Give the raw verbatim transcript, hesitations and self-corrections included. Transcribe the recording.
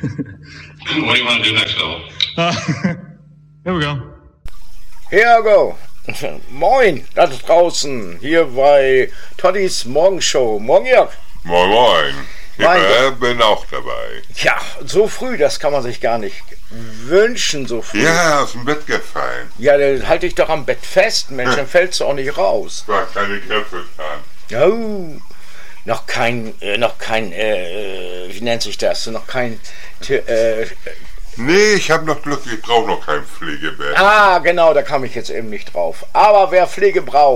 What do you want to do next, Bill? Uh, here we go. Here we go. Moin, da draußen, hier bei Toddys Morgenshow. Morgen, Jörg. Moin, moin. Ich Mein äh, bin auch dabei. Tja, so früh, das kann man sich gar nicht wünschen, so früh. Ja, aus dem Bett gefallen. Ja, dann halt dich doch am Bett fest, Mensch, dann fällst du auch nicht raus. War keine Kräfte dran. Oh, noch kein, äh, noch kein, äh, wie nennt sich das? Noch kein, äh, Nee, ich habe noch Glück, ich brauche noch kein Pflegebett. ah, genau, da kam ich jetzt eben nicht drauf. Aber wer Pflege braucht,